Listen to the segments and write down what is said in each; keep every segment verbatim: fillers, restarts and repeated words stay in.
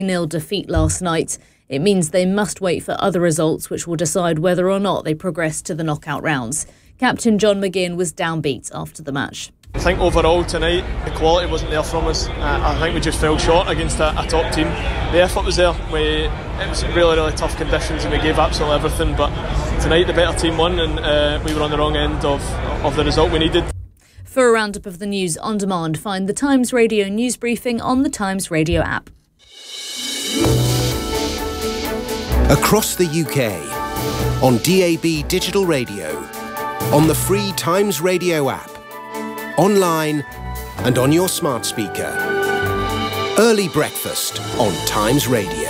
nil defeat last night. It means they must wait for other results which will decide whether or not they progress to the knockout rounds. Captain John McGinn was downbeat after the match. I think overall tonight the quality wasn't there from us. Uh, I think we just fell short against a, a top team. The effort was there. We, it was really really tough conditions and we gave absolutely everything, but tonight the better team won and uh, we were on the wrong end of, of the result we needed. For a roundup of the news on demand, find the Times Radio news briefing on the Times Radio app. Across the U K, on D A B digital radio, on the free Times Radio app, online and on your smart speaker. Early breakfast on Times Radio.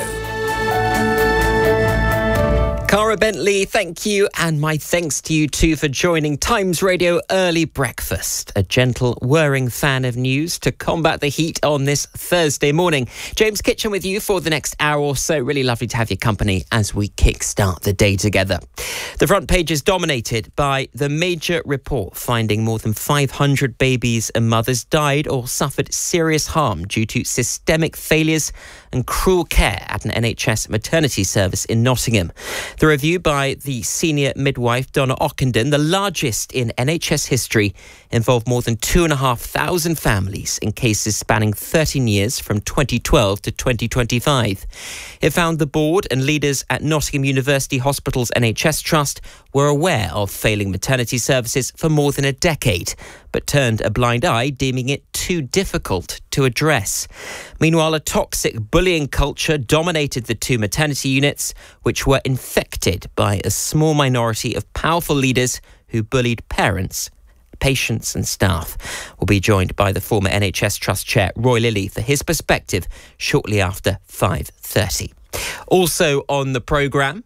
Cara Bentley, thank you, and my thanks to you too for joining Times Radio Early Breakfast, a gentle, whirring fan of news to combat the heat on this Thursday morning. James Kitchen with you for the next hour or so. Really lovely to have your company as we kickstart the day together. The front page is dominated by the major report finding more than five hundred babies and mothers died or suffered serious harm due to systemic failures and cruel care at an N H S maternity service in Nottingham. The review by the senior midwife Donna Ockenden, the largest in N H S history, involved more than two and a half thousand families in cases spanning thirteen years from twenty twelve to twenty twenty-five. It found the board and leaders at Nottingham University Hospital's N H S Trust were aware of failing maternity services for more than a decade, but turned a blind eye, deeming it too difficult to address. Meanwhile, a toxic bullying culture dominated the two maternity units, which were infected by a small minority of powerful leaders who bullied parents, patients and staff. We'll be joined by the former N H S Trust Chair, Roy Lilly, for his perspective shortly after five thirty. Also on the programme,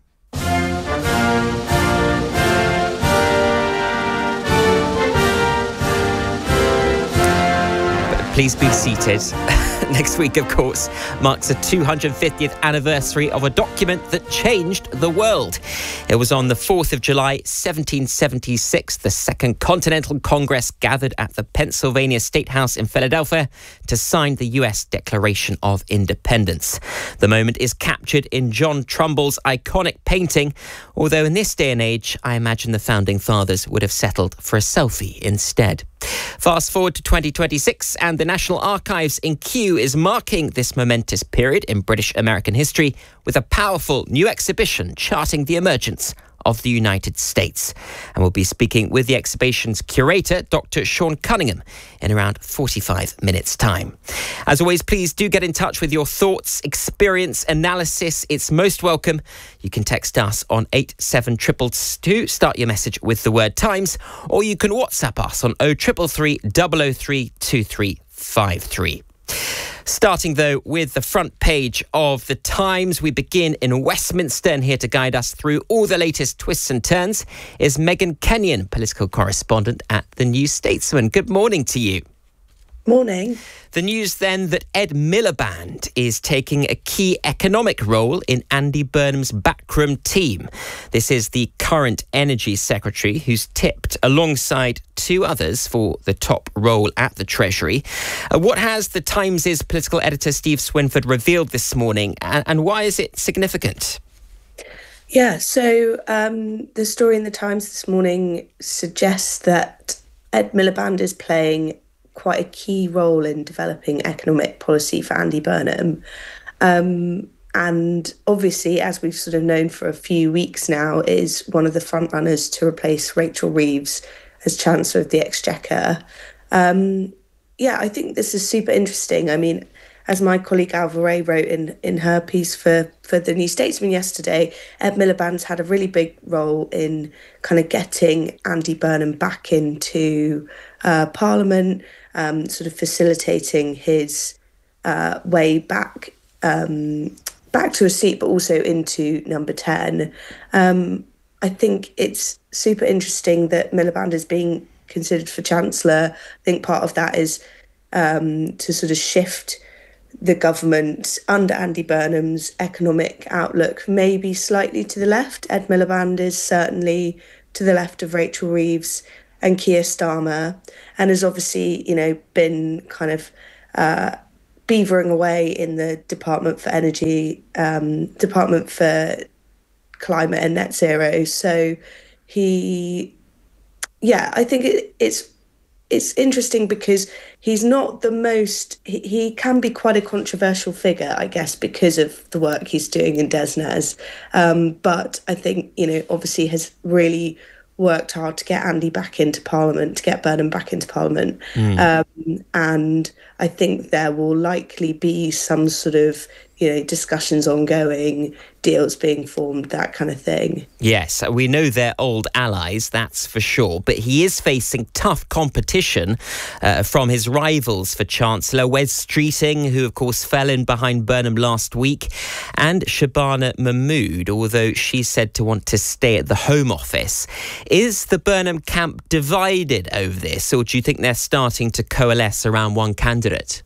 please be seated. Next week, of course, marks the two hundred fiftieth anniversary of a document that changed the world. It was on the fourth of July, seventeen seventy-six, the Second Continental Congress gathered at the Pennsylvania State House in Philadelphia to sign the U S Declaration of Independence. The moment is captured in John Trumbull's iconic painting, although in this day and age, I imagine the Founding Fathers would have settled for a selfie instead. Fast forward to twenty twenty-six, and the National Archives in Kew is marking this momentous period in British American history with a powerful new exhibition charting the emergence of the United States. And we'll be speaking with the exhibition's curator, Doctor Sean Cunningham, in around forty-five minutes' time. As always, please do get in touch with your thoughts, experience, analysis. It's most welcome. You can text us on eight seven two two two, start your message with the word Times, or you can WhatsApp us on oh three three three, zero zero three, two three five three. Starting, though, with the front page of The Times, we begin in Westminster, and here to guide us through all the latest twists and turns is Megan Kenyon, political correspondent at The New Statesman. Good morning to you. Morning. The news then that Ed Miliband is taking a key economic role in Andy Burnham's backroom team. This is the current Energy Secretary who's tipped alongside two others for the top role at the Treasury. Uh, what has The Times' political editor Steve Swinford revealed this morning, and, and why is it significant? Yeah, so um, the story in The Times this morning suggests that Ed Miliband is playing quite a key role in developing economic policy for Andy Burnham. Um, and obviously, as we've sort of known for a few weeks now, is one of the frontrunners to replace Rachel Reeves as Chancellor of the Exchequer. Um, yeah, I think this is super interesting. I mean, as my colleague Alva Ray wrote in, in her piece for, for The New Statesman yesterday, Ed Miliband's had a really big role in kind of getting Andy Burnham back into uh, Parliament, um, sort of facilitating his uh, way back um, back to a seat, but also into number ten. Um, I think it's super interesting that Miliband is being considered for Chancellor. I think part of that is um, to sort of shift the government under Andy Burnham's economic outlook maybe slightly to the left. Ed Miliband is certainly to the left of Rachel Reeves and Keir Starmer, and has obviously, you know, been kind of uh, beavering away in the Department for Energy, um, Department for Climate and Net Zero. So he, yeah, I think it, it's it's interesting because he's not the most, he, he can be quite a controversial figure, I guess, because of the work he's doing in DESNZ. Um, but I think, you know, obviously has really worked hard to get Andy back into Parliament, to get Burnham back into Parliament. Mm. Um, and I think there will likely be some sort of, you know, discussions ongoing, deals being formed, that kind of thing. Yes, we know they're old allies, that's for sure. But he is facing tough competition uh, from his rivals for Chancellor, Wes Streeting, who of course fell in behind Burnham last week, and Shabana Mahmood, although she's said to want to stay at the Home Office. Is the Burnham camp divided over this, or do you think they're starting to coalesce around one candidate?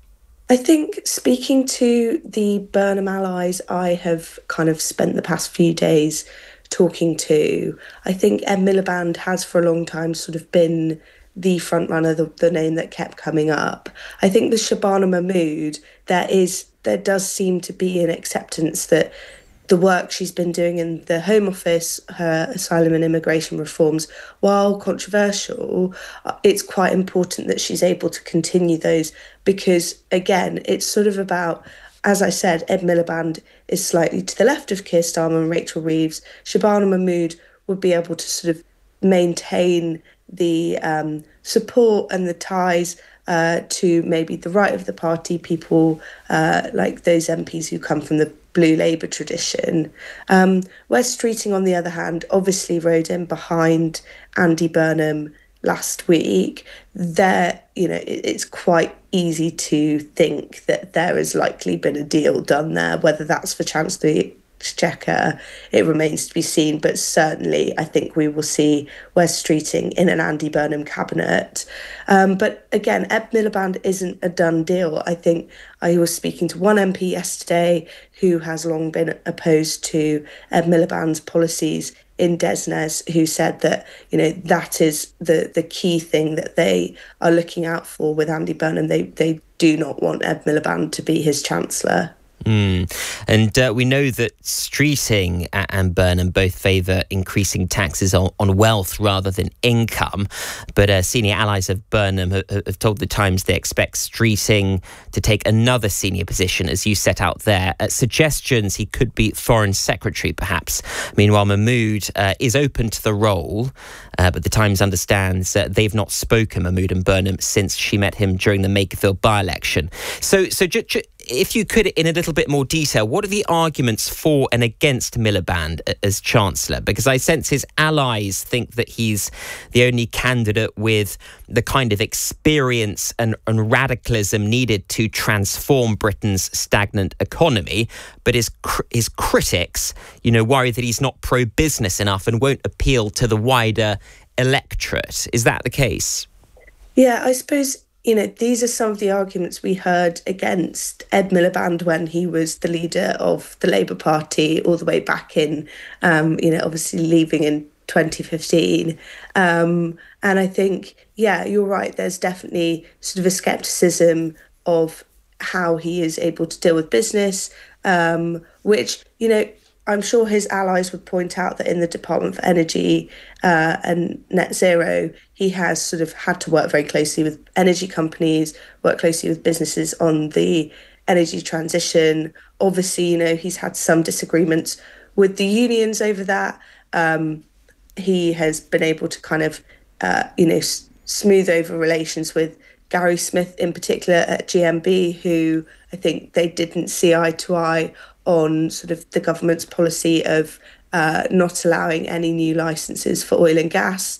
I think speaking to the Burnham allies I have kind of spent the past few days talking to, I think Ed Miliband has for a long time sort of been the front runner, the, the name that kept coming up. I think with Shabana Mahmood, there is there does seem to be an acceptance that the work she's been doing in the Home Office, her asylum and immigration reforms, while controversial, it's quite important that she's able to continue those because, again, it's sort of about, as I said, Ed Miliband is slightly to the left of Keir Starmer and Rachel Reeves. Shabana Mahmood would be able to sort of maintain the um, support and the ties uh, to maybe the right of the party, people uh, like those M Ps who come from the Blue Labour tradition. Um, Wes Streeting, on the other hand, obviously rode in behind Andy Burnham last week. There, you know, it, it's quite easy to think that there has likely been a deal done there. Whether that's for Chancellor Exchequer, it remains to be seen. But certainly, I think we will see Wes Streeting in an Andy Burnham cabinet. Um, but again, Ed Miliband isn't a done deal. I think I was speaking to one M P yesterday who has long been opposed to Ed Miliband's policies in DESNZ, who said that, you know, that is the, the key thing that they are looking out for with Andy Burnham. They, they do not want Ed Miliband to be his Chancellor. Mm. And uh, we know that Streeting and Burnham both favour increasing taxes on, on wealth rather than income. But uh, senior allies of Burnham have, have told The Times they expect Streeting to take another senior position, as you set out there. Uh, suggestions he could be Foreign Secretary, perhaps. Meanwhile, Mahmood uh, is open to the role, uh, but The Times understands uh, they've not spoken, Mahmood and Burnham, since she met him during the Makerfield by-election. So, so j- j- if you could, in a little bit more detail, what are the arguments for and against Miliband as Chancellor? Because I sense his allies think that he's the only candidate with the kind of experience and, and radicalism needed to transform Britain's stagnant economy. But his his critics, you know, worry that he's not pro-business enough and won't appeal to the wider electorate. Is that the case? Yeah, I suppose, you know, these are some of the arguments we heard against Ed Miliband when he was the leader of the Labour Party all the way back in, um, you know, obviously leaving in twenty fifteen. Um, and I think, yeah, you're right. There's definitely sort of a scepticism of how he is able to deal with business, um, which, you know, I'm sure his allies would point out that in the Department for Energy uh, and Net Zero, he has sort of had to work very closely with energy companies, work closely with businesses on the energy transition. Obviously, you know, he's had some disagreements with the unions over that. Um, he has been able to kind of, uh, you know, s- smooth over relations with Gary Smith in particular at G M B, who I think they didn't see eye to eye on sort of the government's policy of uh, not allowing any new licences for oil and gas.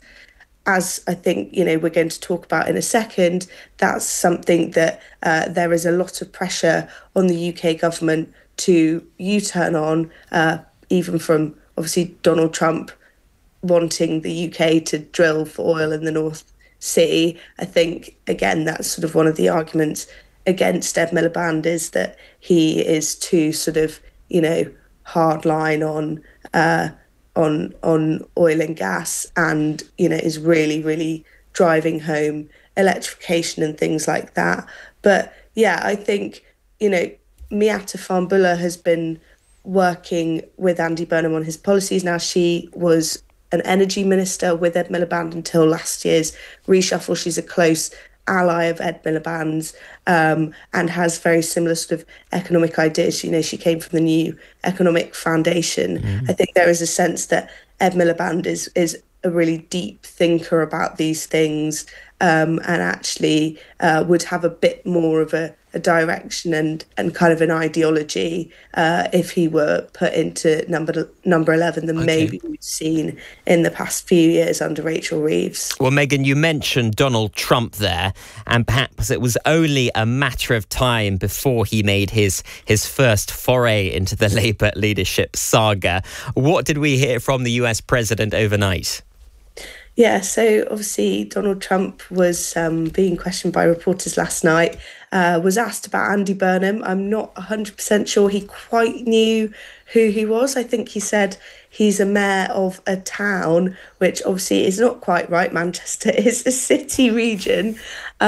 As I think, you know, we're going to talk about in a second, that's something that uh, there is a lot of pressure on the U K government to U-turn on, uh, even from obviously Donald Trump wanting the U K to drill for oil in the North Sea. I think, again, that's sort of one of the arguments against Ed Miliband, is that he is too sort of, you know, hard line on uh, on on oil and gas, and, you know, is really, really driving home electrification and things like that. But, yeah, I think, you know, Miatta Fahnbulleh has been working with Andy Burnham on his policies. Now, she was an energy minister with Ed Miliband until last year's reshuffle. She's a close ally of Ed Miliband's um, and has very similar sort of economic ideas. You know, she came from the New Economic Foundation. Mm. I think there is a sense that Ed Miliband is is a really deep thinker about these things um, and actually uh, would have a bit more of a, a direction and, and kind of an ideology uh, if he were put into number number eleven than okay. maybe we've seen in the past few years under Rachel Reeves. Well, Megan, you mentioned Donald Trump there, and perhaps it was only a matter of time before he made his, his first foray into the Labour leadership saga. What did we hear from the U S president overnight? Yeah, so obviously Donald Trump was um, being questioned by reporters last night, uh, was asked about Andy Burnham. I'm not one hundred percent sure he quite knew who he was. I think he said he's a mayor of a town, which obviously is not quite right. Manchester is a city region,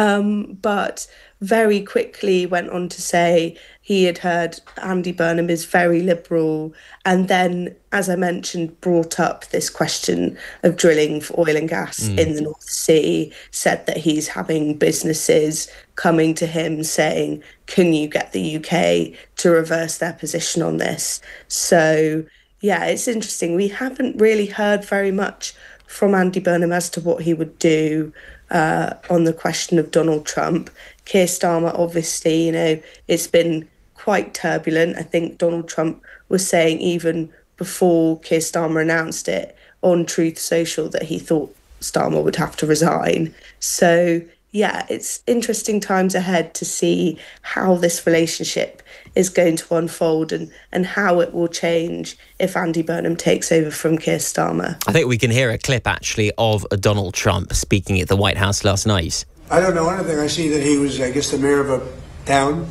um, but very quickly went on to say he had heard Andy Burnham is very liberal, and then, as I mentioned, brought up this question of drilling for oil and gas mm. in the North Sea, said that he's having businesses coming to him saying, can you get the U K to reverse their position on this? So, yeah, it's interesting. We haven't really heard very much from Andy Burnham as to what he would do uh, on the question of Donald Trump. Keir Starmer, obviously, you know, it's been quite turbulent. I think Donald Trump was saying even before Keir Starmer announced it on Truth Social that he thought Starmer would have to resign. So, yeah, it's interesting times ahead to see how this relationship is going to unfold and, and how it will change if Andy Burnham takes over from Keir Starmer. I think we can hear a clip, actually, of Donald Trump speaking at the White House last night. I don't know anything. I see that he was, I guess, the mayor of a town.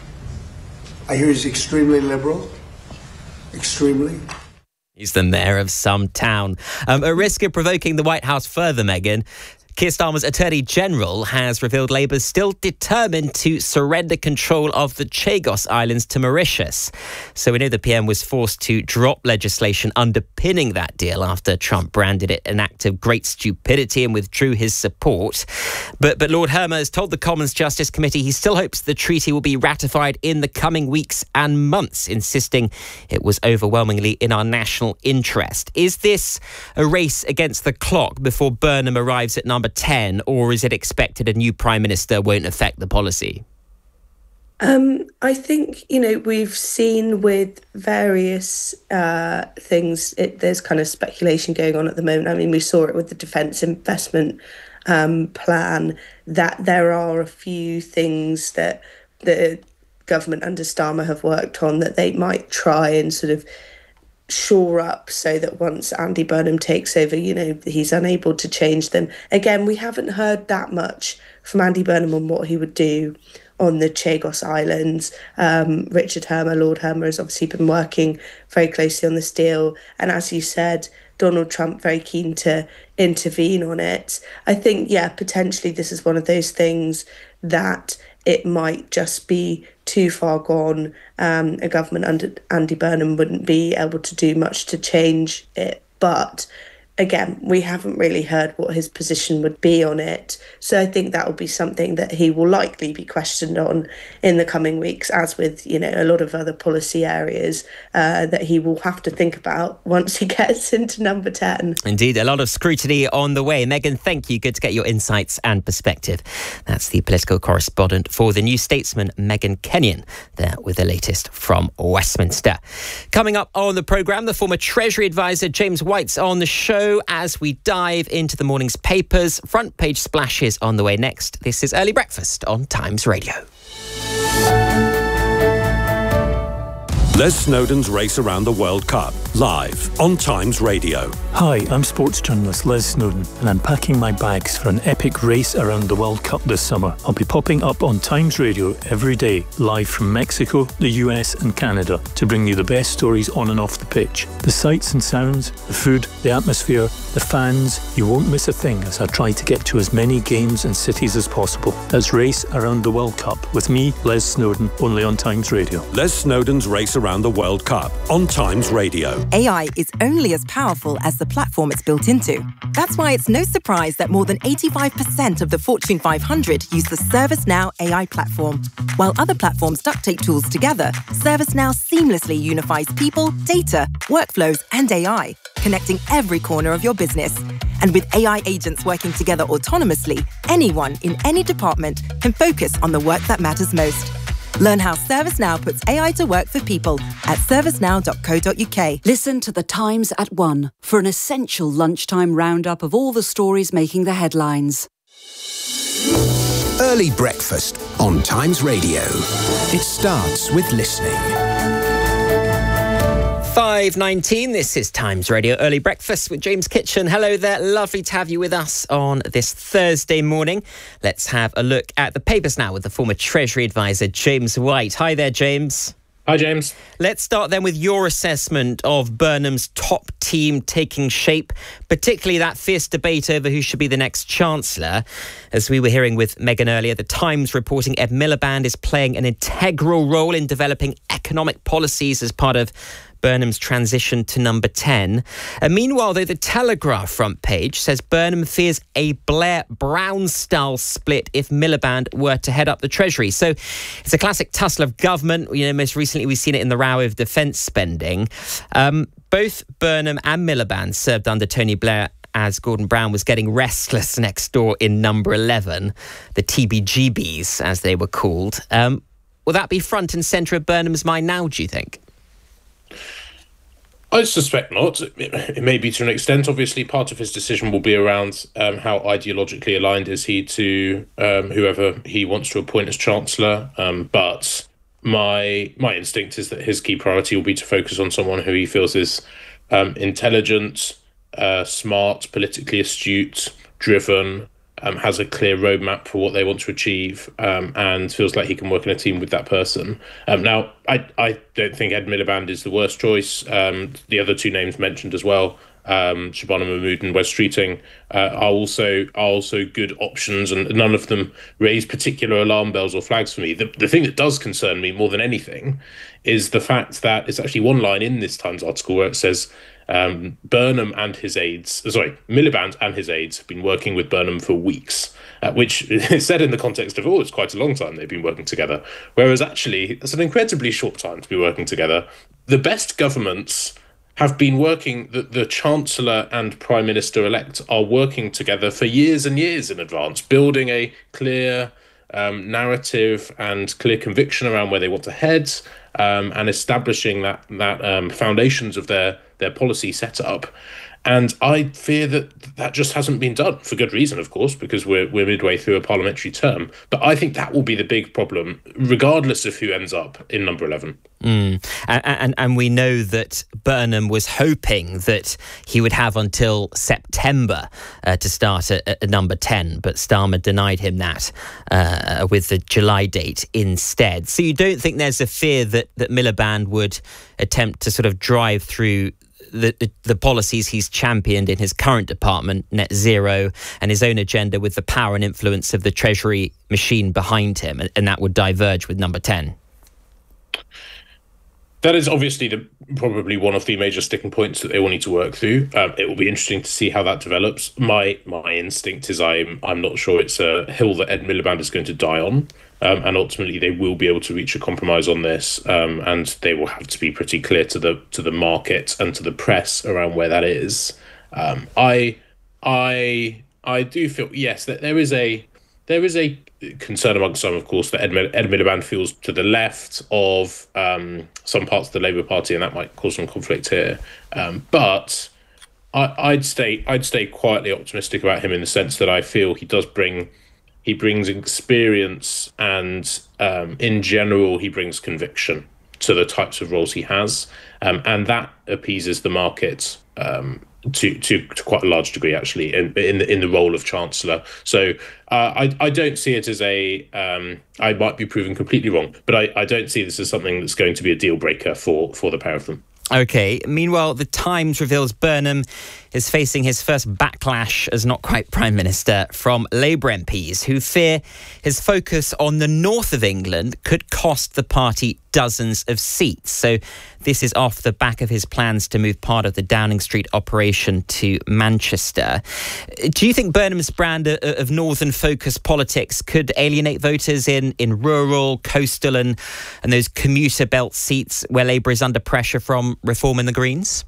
I hear he's extremely liberal. Extremely. He's the mayor of some town. Um, at risk of provoking the White House further, Megan, Keir Starmer's Attorney General has revealed Labour's still determined to surrender control of the Chagos Islands to Mauritius. So we know the P M was forced to drop legislation underpinning that deal after Trump branded it an act of great stupidity and withdrew his support. But, but Lord Hermer has told the Commons Justice Committee he still hopes the treaty will be ratified in the coming weeks and months, insisting it was overwhelmingly in our national interest. Is this a race against the clock before Burnham arrives at number ten, or is it expected a new Prime Minister won't affect the policy? Um, I think, you know, we've seen with various uh, things, it, there's kind of speculation going on at the moment. I mean, we saw it with the Defence Investment um, Plan, that there are a few things that the government under Starmer have worked on that they might try and sort of shore up so that once Andy Burnham takes over, you know, he's unable to change them. Again, we haven't heard that much from Andy Burnham on what he would do on the Chagos Islands. Um, Richard Hermer, Lord Hermer, has obviously been working very closely on this deal. And as you said, Donald Trump very keen to intervene on it. I think, yeah, potentially this is one of those things that it might just be too far gone. Um, a government under Andy Burnham wouldn't be able to do much to change it. But again, we haven't really heard what his position would be on it. So I think that will be something that he will likely be questioned on in the coming weeks, as with, you know, a lot of other policy areas uh, that he will have to think about once he gets into number ten. Indeed, a lot of scrutiny on the way. Megan, thank you. Good to get your insights and perspective. That's the political correspondent for The New Statesman, Megan Kenyon, there with the latest from Westminster. Coming up on the programme, the former Treasury advisor James White's on the show as we dive into the morning's papers. Front page splashes on the way next. This is Early Breakfast on Times Radio. Les Snowdon's Race Around the World Cup, live on Times Radio. Hi, I'm sports journalist Les Snowdon, and I'm packing my bags for an epic race around the World Cup this summer. I'll be popping up on Times Radio every day, live from Mexico, the U S and Canada, to bring you the best stories on and off the pitch. The sights and sounds, the food, the atmosphere, the fans, you won't miss a thing as I try to get to as many games and cities as possible. That's Race Around the World Cup with me, Les Snowdon, only on Times Radio. Les Snowdon's Race Around the World Cup on Times Radio. A I is only as powerful as the platform it's built into. That's why it's no surprise that more than eighty-five percent of the Fortune five hundred use the ServiceNow A I platform. While other platforms duct tape tools together, ServiceNow seamlessly unifies people, data, workflows, and A I, connecting every corner of your business. And with A I agents working together autonomously, anyone in any department can focus on the work that matters most. Learn how ServiceNow puts A I to work for people at servicenow dot co dot uk. Listen to The Times at one for an essential lunchtime roundup of all the stories making the headlines. Early breakfast on Times Radio. It starts with listening. five nineteen, this is Times Radio Early Breakfast with James Kitchen. Hello there, lovely to have you with us on this Thursday morning. Let's have a look at the papers now with the former Treasury advisor, James White. Hi there, James. Hi, James. Let's start then with your assessment of Burnham's top team taking shape, particularly that fierce debate over who should be the next Chancellor. As we were hearing with Megan earlier, the Times reporting Ed Miliband is playing an integral role in developing economic policies as part of Burnham's transition to number ten. Uh, meanwhile, though, the Telegraph front page says Burnham fears a Blair-Brown-style split if Miliband were to head up the Treasury. So it's a classic tussle of government. You know, most recently we've seen it in the row of defence spending. Um, both Burnham and Miliband served under Tony Blair as Gordon Brown was getting restless next door in number eleven, the T B G Bs, as they were called. Um, will that be front and centre of Burnham's mind now, do you think? I suspect not. It may be to an extent. Obviously, part of his decision will be around um, how ideologically aligned is he to um, whoever he wants to appoint as Chancellor. Um, but my my instinct is that his key priority will be to focus on someone who he feels is um, intelligent, uh, smart, politically astute, driven, Um, has a clear roadmap for what they want to achieve, um, and feels like he can work in a team with that person. Um, now, I, I don't think Ed Miliband is the worst choice. Um, the other two names mentioned as well, um, Shabana Mahmood and Wes Streeting, uh, are also are also good options, and none of them raise particular alarm bells or flags for me. The, the thing that does concern me more than anything is the fact that it's actually one line in this Times article where it says, Um, Burnham and his aides, sorry, Miliband and his aides have been working with Burnham for weeks, uh, which is said in the context of, oh, it's quite a long time they've been working together. Whereas actually, it's an incredibly short time to be working together. The best governments have been working, the, the Chancellor and Prime Minister-elect are working together for years and years in advance, building a clear um, narrative and clear conviction around where they want to head, um, and establishing that, that um, foundations of their their policy set up. And I fear that that just hasn't been done, for good reason, of course, because we're we're midway through a parliamentary term. But I think that will be the big problem, regardless of who ends up in number eleven. Mm. And, and, and we know that Burnham was hoping that he would have until September uh, to start at, at number ten, but Starmer denied him that uh, with the July date instead. So you don't think there's a fear that, that Miliband would attempt to sort of drive through The, the, the policies he's championed in his current department, net zero, and his own agenda with the power and influence of the Treasury machine behind him, and, and that would diverge with number ten? That is obviously the, probably one of the major sticking points that they will need to work through. Um, it will be interesting to see how that develops. My my instinct is I'm I'm not sure it's a hill that Ed Miliband is going to die on. Um, and ultimately, they will be able to reach a compromise on this, um, and they will have to be pretty clear to the to the market and to the press around where that is. Um, I I I do feel yes that there is a there is a concern amongst some, of course, that Ed, Ed Miliband feels to the left of um, some parts of the Labour Party, and that might cause some conflict here. Um, but I, I'd stay I'd stay quietly optimistic about him in the sense that I feel he does bring. He brings experience and, um, in general, he brings conviction to the types of roles he has, um, and that appeases the market um, to, to to quite a large degree, actually, in in the, in the role of Chancellor. So uh, I I don't see it as a um, I might be proven completely wrong, but I, I don't see this as something that's going to be a deal breaker for for the pair of them. OK. Meanwhile, The Times reveals Burnham is facing his first backlash as not quite Prime Minister from Labour M Ps who fear his focus on the north of England could cost the party dozens of seats. So this is off the back of his plans to move part of the Downing Street operation to Manchester. Do you think Burnham's brand of northern-focused politics could alienate voters in, in rural, coastal and, and those commuter belt seats where Labour is under pressure from Reform and the Greens?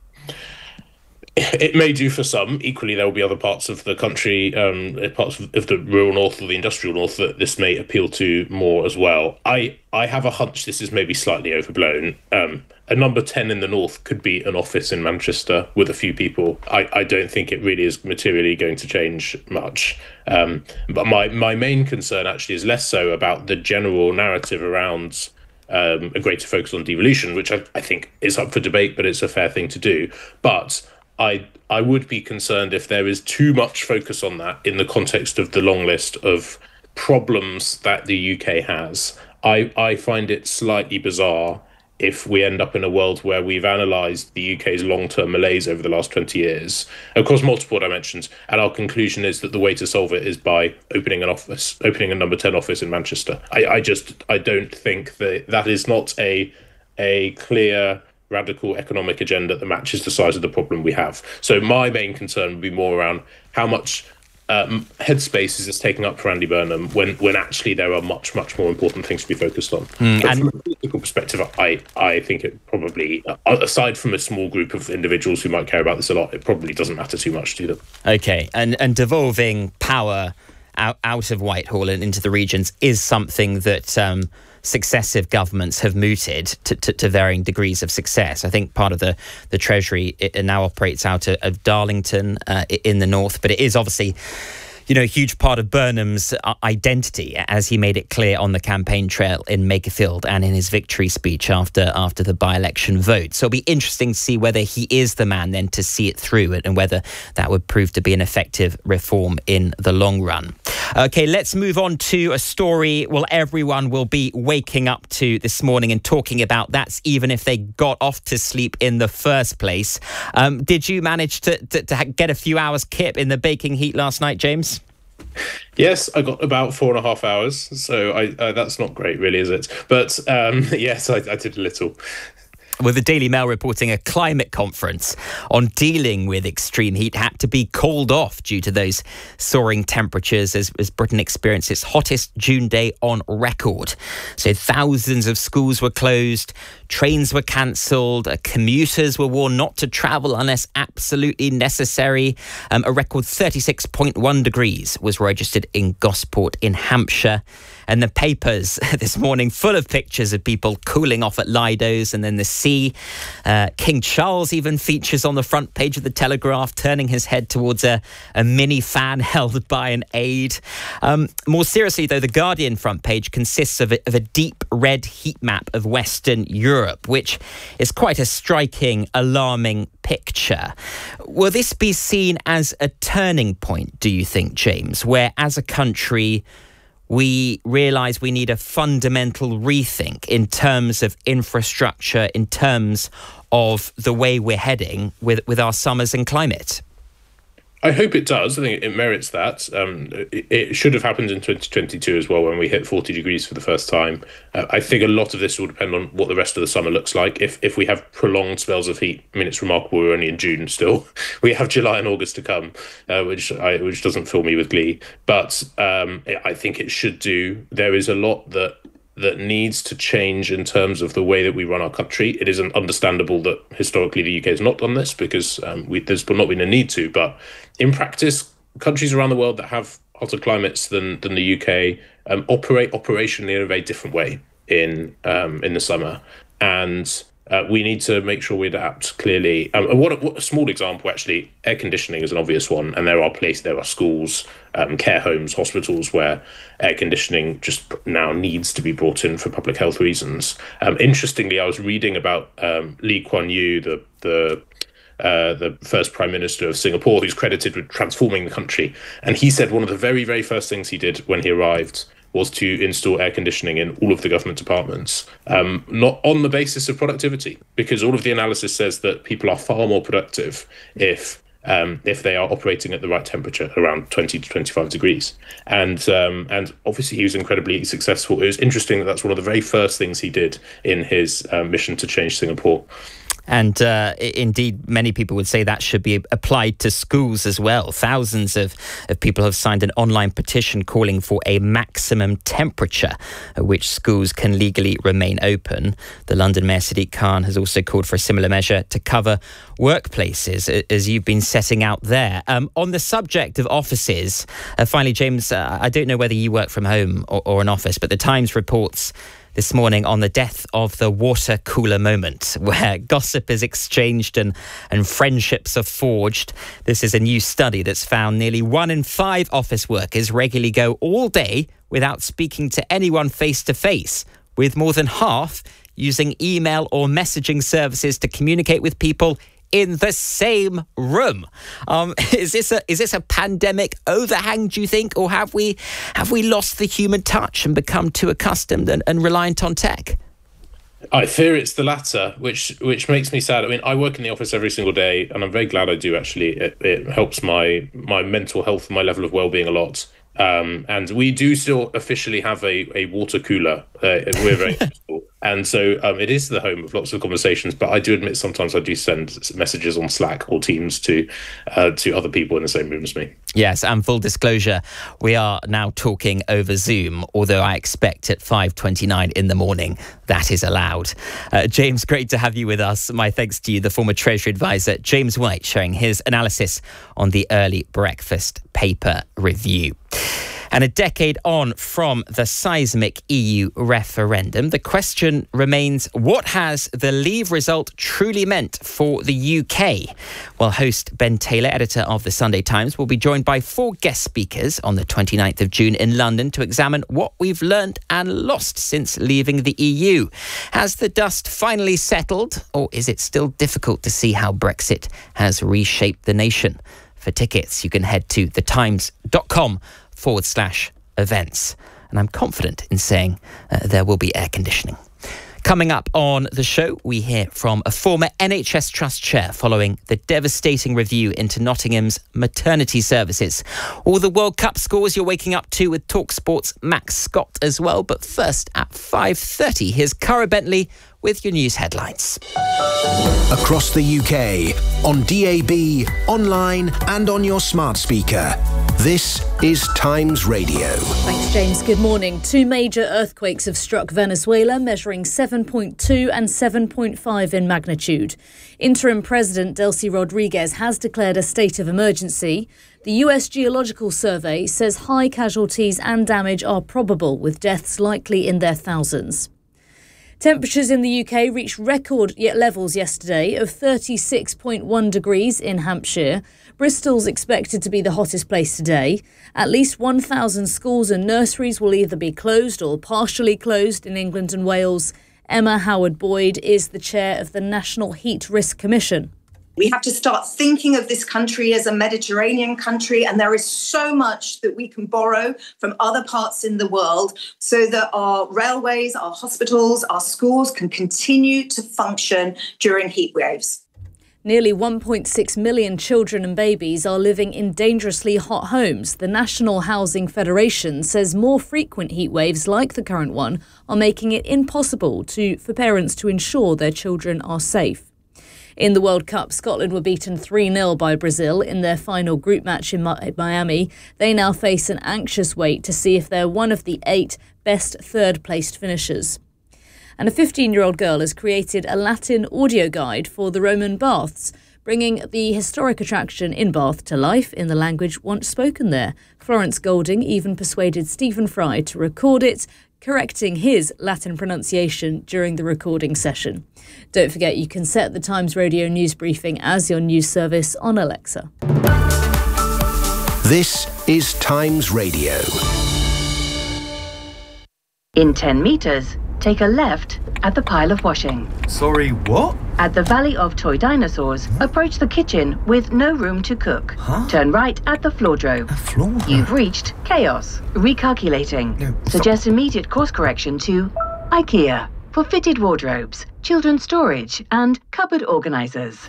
It may do for some. Equally, there will be other parts of the country, um, parts of, of the rural north or the industrial north, that this may appeal to more as well. I, I have a hunch this is maybe slightly overblown. Um, a number ten in the north could be an office in Manchester with a few people. I, I don't think it really is materially going to change much. Um, but my, my main concern actually is less so about the general narrative around um, a greater focus on devolution, which I, I think is up for debate, but it's a fair thing to do. But I I would be concerned if there is too much focus on that in the context of the long list of problems that the U K has. I, I find it slightly bizarre if we end up in a world where we've analysed the U K's long-term malaise over the last twenty years across multiple dimensions, and our conclusion is that the way to solve it is by opening an office, opening a number ten office in Manchester. I, I just I don't think that that is not a a clear radical economic agenda that matches the size of the problem we have. So my main concern would be more around how much um, headspace is this taking up for Andy Burnham when, when actually there are much, much more important things to be focused on. Mm, but and from a political perspective, I, I think it probably, uh, aside from a small group of individuals who might care about this a lot, it probably doesn't matter too much to them. OK, and, and devolving power out, out of Whitehall and into the regions is something that Um, successive governments have mooted to, to, to varying degrees of success. I think part of the, the Treasury it now operates out of, of Darlington uh, in the north, but it is obviously, you know, a huge part of Burnham's identity, as he made it clear on the campaign trail in Makerfield and in his victory speech after after the by-election vote. So it'll be interesting to see whether he is the man then to see it through and whether that would prove to be an effective reform in the long run. OK, let's move on to a story, well, everyone will be waking up to this morning and talking about. That's even if they got off to sleep in the first place. Um, did you manage to, to, to get a few hours kip in the baking heat last night, James? Yes, I got about four and a half hours, so I, uh, that's not great, really, is it? But um, yes, I, I did a little. With the Daily Mail reporting a climate conference on dealing with extreme heat had to be called off due to those soaring temperatures as, as Britain experienced its hottest June day on record. So thousands of schools were closed, trains were cancelled, uh, commuters were warned not to travel unless absolutely necessary. Um, a record thirty-six point one degrees was registered in Gosport in Hampshire. And the papers this morning full of pictures of people cooling off at Lido's and then the sea. Uh, King Charles even features on the front page of the Telegraph, turning his head towards a, a mini fan held by an aide. Um, more seriously, though, the Guardian front page consists of a, of a deep red heat map of Western Europe, which is quite a striking, alarming picture. Will this be seen as a turning point, do you think, James, where as a country we realise we need a fundamental rethink in terms of infrastructure, in terms of the way we're heading with, with our summers and climate? I hope it does. I think it merits that. Um, it, it should have happened in twenty twenty-two as well, when we hit forty degrees for the first time. Uh, I think a lot of this will depend on what the rest of the summer looks like. If if we have prolonged spells of heat, I mean, it's remarkable we're only in June still. We have July and August to come, uh, which I, which doesn't fill me with glee. But um, I think it should do. There is a lot that that needs to change in terms of the way that we run our country. It isn't understandable that historically the U K has not done this because um, we, there's not been a need to. But in practice, countries around the world that have hotter climates than than the U K um, operate operationally in a very different way in um, in the summer. And Uh, we need to make sure we adapt clearly. Um, and what, what a small example, actually, air conditioning is an obvious one. And there are places, there are schools, um, care homes, hospitals where air conditioning just now needs to be brought in for public health reasons. Um, interestingly, I was reading about um, Lee Kuan Yew, the the uh, the first Prime Minister of Singapore, who's credited with transforming the country. And he said one of the very, very first things he did when he arrived was to install air conditioning in all of the government departments, um, not on the basis of productivity, because all of the analysis says that people are far more productive if um, if they are operating at the right temperature, around twenty to twenty-five degrees. And um, and obviously he was incredibly successful. It was interesting that that's one of the very first things he did in his uh, mission to change Singapore. And uh, indeed, many people would say that should be applied to schools as well. Thousands of, of people have signed an online petition calling for a maximum temperature at which schools can legally remain open. The London Mayor Sadiq Khan has also called for a similar measure to cover workplaces, as you've been setting out there. Um, on the subject of offices, uh, finally, James, uh, I don't know whether you work from home or, or an office, but the Times reports this morning on the death of the water cooler moment, where gossip is exchanged and, and friendships are forged. This is a new study that's found nearly one in five office workers regularly go all day without speaking to anyone face to face, with more than half using email or messaging services to communicate with people in the same room. Um, is this a is this a pandemic overhang, do you think, or have we have we lost the human touch and become too accustomed and, and reliant on tech? I fear it's the latter, which which makes me sad. I mean, I work in the office every single day, and I'm very glad I do. Actually, it, it helps my my mental health, my level of well-being a lot. Um, and we do still officially have a, a water cooler. Uh, we're very comfortable. And so um, it is the home of lots of conversations. But I do admit sometimes I do send messages on Slack or Teams to uh, to other people in the same room as me. Yes, and full disclosure, we are now talking over Zoom, although I expect at five twenty-nine in the morning that is allowed. Uh, James, great to have you with us. My thanks to you, the former Treasury advisor, James White, sharing his analysis on the early breakfast paper review. And a decade on from the seismic E U referendum, the question remains, what has the Leave result truly meant for the U K? Well, host Ben Taylor, editor of The Sunday Times, will be joined by four guest speakers on the twenty-ninth of June in London to examine what we've learned and lost since leaving the E U. Has the dust finally settled, or is it still difficult to see how Brexit has reshaped the nation? For tickets, you can head to thetimes.com forward slash events. And I'm confident in saying uh, there will be air conditioning. Coming up on the show, we hear from a former N H S Trust chair following the devastating review into Nottingham's maternity services. All the World Cup scores you're waking up to with TalkSport's Max Scott as well. But first at five thirty, here's Cara Bentley with your news headlines. Across the U K, on D A B, online and on your smart speaker. This is Times Radio. Thanks, James. Good morning. Two major earthquakes have struck Venezuela, measuring seven point two and seven point five in magnitude. Interim President Delcy Rodriguez has declared a state of emergency. The U S Geological Survey says high casualties and damage are probable, with deaths likely in their thousands. Temperatures in the U K reached record levels yesterday of thirty-six point one degrees in Hampshire. Bristol's expected to be the hottest place today. At least one thousand schools and nurseries will either be closed or partially closed in England and Wales. Emma Howard-Boyd is the chair of the National Heat Risk Commission. We have to start thinking of this country as a Mediterranean country, and there is so much that we can borrow from other parts in the world so that our railways, our hospitals, our schools can continue to function during heat waves. Nearly one point six million children and babies are living in dangerously hot homes. The National Housing Federation says more frequent heat waves like the current one are making it impossible to, for parents to ensure their children are safe. In the World Cup, Scotland were beaten three nil by Brazil in their final group match in Miami. They now face an anxious wait to see if they're one of the eight best third-placed finishers. And a fifteen-year-old girl has created a Latin audio guide for the Roman baths, bringing the historic attraction in Bath to life in the language once spoken there. Florence Golding even persuaded Stephen Fry to record it. correcting his Latin pronunciation during the recording session. Don't forget you can set the Times Radio news briefing as your news service on Alexa. This is Times Radio. In ten metres, take a left at the pile of washing. Sorry, what? At the Valley of Toy Dinosaurs, approach the kitchen with no room to cook. Huh? Turn right at the floordrome. A floor? You've reached chaos. Recalculating. No, Suggest immediate course correction to IKEA for fitted wardrobes, children's storage and cupboard organisers.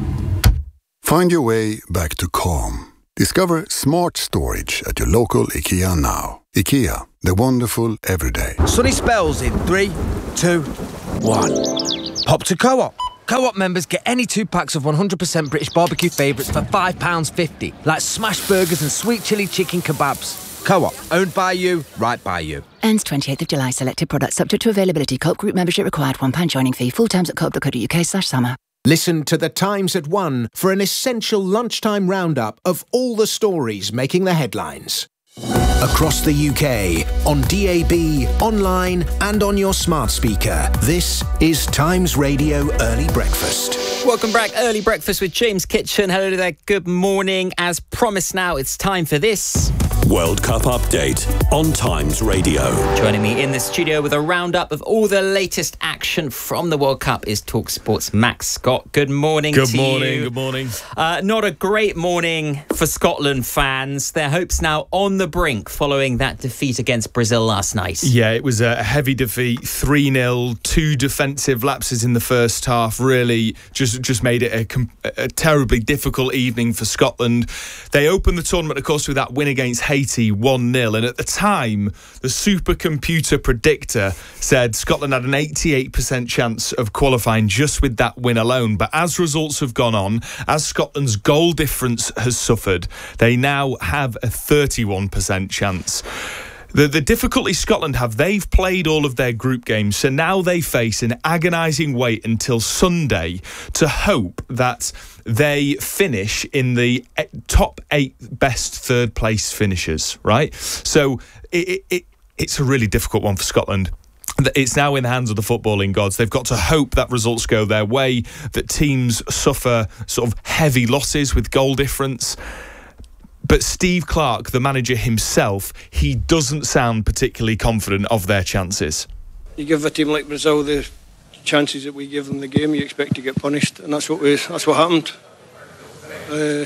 Find your way back to calm. Discover smart storage at your local IKEA now. IKEA, the wonderful everyday. Sunny spells in three, two, one. Pop to Co-op. Co-op members get any two packs of one hundred percent British barbecue favourites for five pounds fifty, like smash burgers and sweet chilli chicken kebabs. Co-op, owned by you, right by you. Ends twenty-eighth of July. Selected products subject to availability. Co-op group membership required. one pound joining fee. Full terms at co op dot co dot uk slash summer. Listen to The Times at one for an essential lunchtime roundup of all the stories making the headlines. Across the U K, on D A B, online and on your smart speaker, this is Times Radio Early Breakfast. Welcome back, Early Breakfast with James Kitchen. Hello there, good morning. As promised now, it's time for this... World Cup update on Times Radio. Joining me in the studio with a roundup of all the latest action from the World Cup is TalkSport's Max Scott. Good morning Good to morning, you. good morning. Uh, not a great morning for Scotland fans. Their hopes now on the brink following that defeat against Brazil last night. Yeah, it was a heavy defeat, three nil, two defensive lapses in the first half. Really just, just made it a, a terribly difficult evening for Scotland. They opened the tournament, of course, with that win against Haiti, one nil. And at the time, the supercomputer predictor said Scotland had an eighty-eight percent chance of qualifying just with that win alone. But as results have gone on, as Scotland's goal difference has suffered, they now have a thirty-one percent chance. The, the difficulty Scotland have, they've played all of their group games, so now they face an agonising wait until Sunday to hope that they finish in the top eight best third place finishers, right? So it, it, it it's a really difficult one for Scotland. It's now in the hands of the footballing gods. They've got to hope that results go their way, that teams suffer sort of heavy losses with goal difference. But Steve Clarke, the manager himself, he doesn't sound particularly confident of their chances. You give a team like Brazil the chances that we give them the game, you expect to get punished, and that's what we, that's what happened. Uh,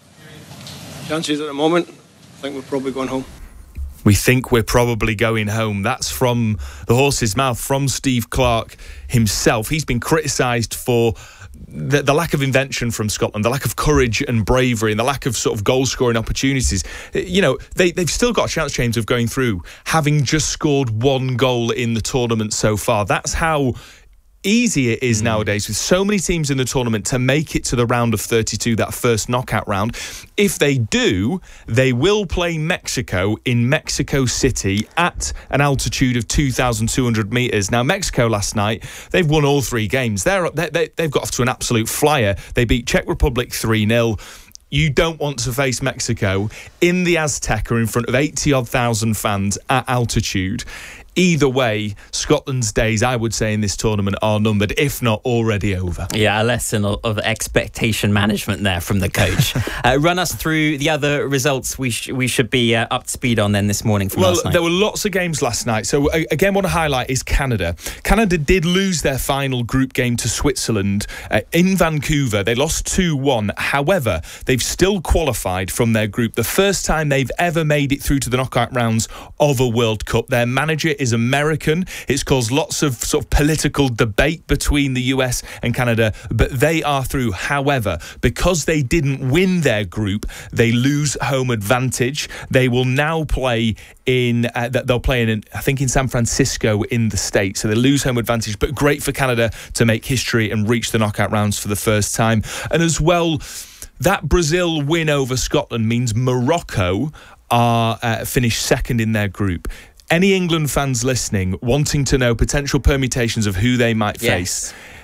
chances at the moment, I think we're probably going home. We think we're probably going home. That's from the horse's mouth, from Steve Clarke himself. He's been criticised for The, the lack of invention from Scotland, the lack of courage and bravery, and the lack of sort of goal-scoring opportunities. You know, they, they've still got a chance, James, of going through, having just scored one goal in the tournament so far. That's how easy it is mm. nowadays, with so many teams in the tournament, to make it to the round of thirty-two, that first knockout round. If they do, they will play Mexico in Mexico City at an altitude of two thousand two hundred metres. Now, Mexico last night, they've won all three games. They're, they, they've got off to an absolute flyer. They beat Czech Republic three nil. You don't want to face Mexico in the Azteca in front of eighty-odd thousand fans at altitude. Either way, Scotland's days, I would say, in this tournament are numbered, if not already over. Yeah, a lesson of, of expectation management there from the coach. uh, run us through the other results we sh- we should be uh, up to speed on then this morning from well, last night. There were lots of games last night. So, uh, again, what I highlight is Canada. Canada did lose their final group game to Switzerland uh, in Vancouver. They lost two one. However, they've still qualified from their group. The first time they've ever made it through to the knockout rounds of a World Cup. Their manager is American. It's caused lots of sort of political debate between the U S and Canada, but they are through. However, because they didn't win their group, they lose home advantage. They will now play in uh, they'll play in I think in San Francisco in the States, so they lose home advantage. But great for Canada to make history and reach the knockout rounds for the first time. And as well, that Brazil win over Scotland means Morocco are uh, finished second in their group. Any England fans listening wanting to know potential permutations of who they might face, yes.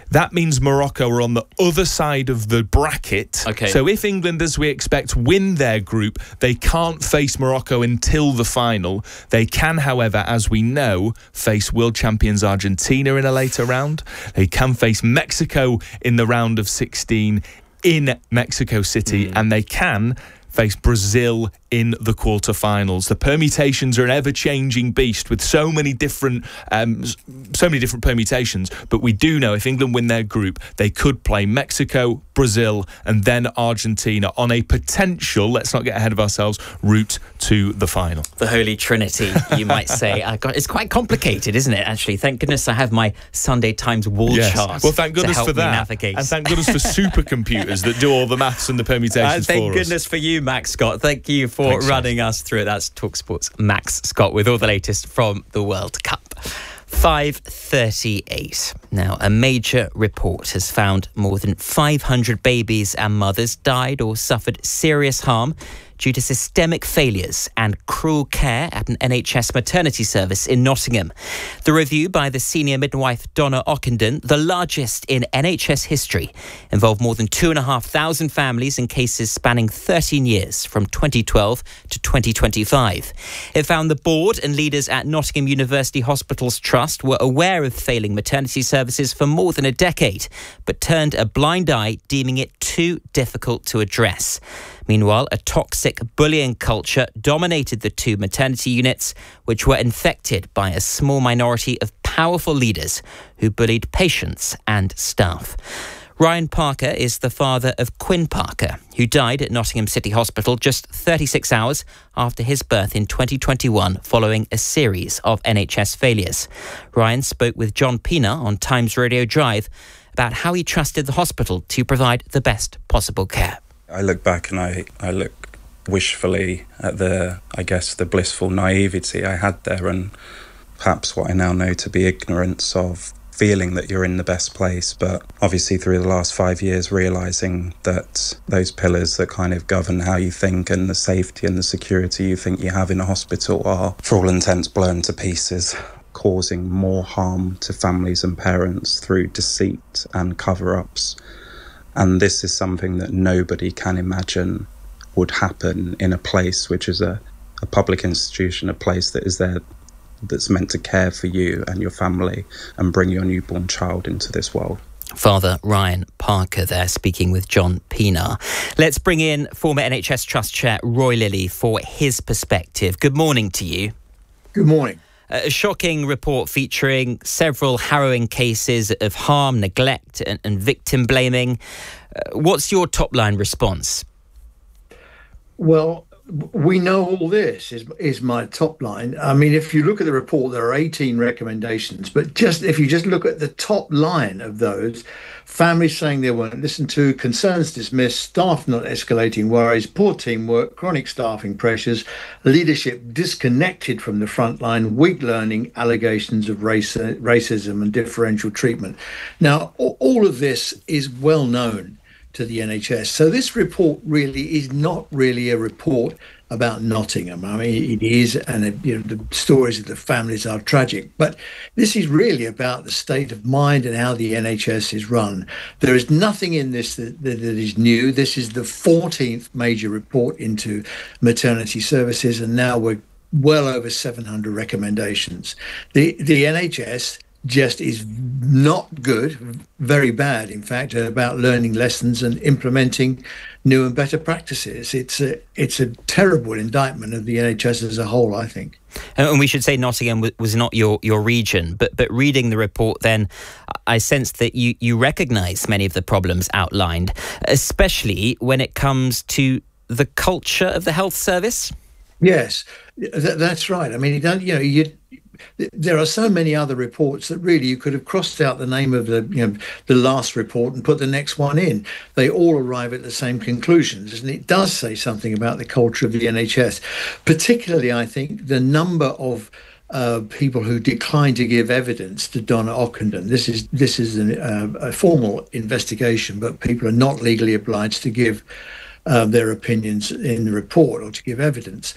That means Morocco are on the other side of the bracket. Okay. So if England, as we expect, win their group, they can't face Morocco until the final. They can, however, as we know, face world champions Argentina in a later round. They can face Mexico in the round of sixteen in Mexico City, mm. and they can face Brazil in the quarterfinals. The permutations are an ever-changing beast with so many different um, so many different permutations, but we do know if England win their group, they could play Mexico, Brazil, and then Argentina on a potential, let's not get ahead of ourselves, route to the final. The Holy Trinity, you might say. I got, it's quite complicated, isn't it, actually? Thank goodness I have my Sunday Times wall yes. chart. Well, thank goodness to help for that. Me navigate. And thank goodness for supercomputers that do all the maths and the permutations uh, thank for us. Thank goodness for you, Max Scott. Thank you for Thanks, running Max. us through it. That's TalkSport's Max Scott with all the latest from the World Cup. five thirty-eight. Now, a major report has found more than five hundred babies and mothers died or suffered serious harm due to systemic failures and cruel care at an N H S maternity service in Nottingham. The review by the senior midwife Donna Ockenden, the largest in N H S history, involved more than two and a half thousand families in cases spanning thirteen years from twenty twelve to twenty twenty-five. It found the board and leaders at Nottingham University Hospitals Trust were aware of failing maternity services for more than a decade, but turned a blind eye, deeming it too difficult to address. Meanwhile, a toxic bullying culture dominated the two maternity units, which were infected by a small minority of powerful leaders who bullied patients and staff. Ryan Parker is the father of Quinn Parker, who died at Nottingham City Hospital just thirty-six hours after his birth in twenty twenty-one following a series of N H S failures. Ryan spoke with John Pina on Times Radio Drive about how he trusted the hospital to provide the best possible care. I look back and I, I look wishfully at the, I guess, the blissful naivety I had there, and perhaps what I now know to be ignorance of feeling that you're in the best place. But obviously through the last five years, realising that those pillars that kind of govern how you think and the safety and the security you think you have in a hospital are, for all intents, blown to pieces, causing more harm to families and parents through deceit and cover-ups. And this is something that nobody can imagine would happen in a place which is a, a public institution, a place that is there, that's meant to care for you and your family and bring your newborn child into this world. Father Ryan Parker there speaking with John Pina. Let's bring in former N H S Trust Chair Roy Lilly for his perspective. Good morning to you. Good morning. A shocking report featuring several harrowing cases of harm, neglect and, and victim blaming. Uh, what's your top-line response? Well, we know all this is is my top line. I mean, if you look at the report, there are eighteen recommendations, but just if you just look at the top line of those, families saying they weren't listened to, concerns dismissed, staff not escalating worries, poor teamwork, chronic staffing pressures, leadership disconnected from the front line, weak learning, allegations of race, racism and differential treatment. Now, all of this is well known to the N H S. So this report really is not really a report about Nottingham. I mean, it is, and it, you know, the stories of the families are tragic, but this is really about the state of mind and how the N H S is run. There is nothing in this that, that, that is new. This is the fourteenth major report into maternity services, and now we're well over seven hundred recommendations. The, the N H S just is not good, very bad, in fact, about learning lessons and implementing new and better practices. It's a it's a terrible indictment of the N H S as a whole, I think. And we should say Nottingham was not your, your region, but but reading the report then, I sensed that you, you recognise many of the problems outlined, especially when it comes to the culture of the health service. Yes, th- that's right. I mean, you don't, you know, you. There are so many other reports that really you could have crossed out the name of the, you know, the last report and put the next one in. They all arrive at the same conclusions, and it does say something about the culture of the N H S. Particularly, I think, the number of uh, people who decline to give evidence to Donna Ockenden. This is this is an, uh, a formal investigation, but people are not legally obliged to give uh, their opinions in the report or to give evidence.